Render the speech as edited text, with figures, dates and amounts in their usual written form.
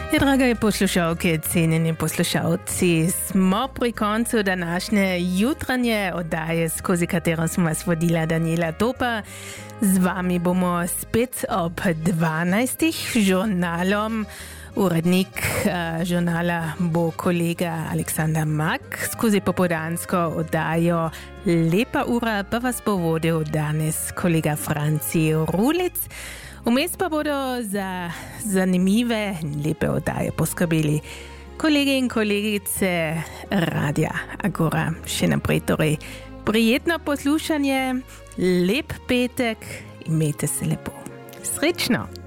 Drage poslušalke, cenjeni poslušalci, smo pri koncu današnje jutranje oddaje, skozi katero smo vas vodila Daniela Topa. Z vami bomo spet ob 12. žurnalom. Urednik žurnala bo kolega Aleksandar Mak. Skozi popoldansko oddajo Lepa ura pa vas bo vodil danes kolega Franci Rulic. Vmes pa bodo za zanimive in lepe oddaje poskrbeli kolegi in kolegice Radia Agora. Še naprej torej prijetno poslušanje, lep petek, imejte se lepo. Srečno!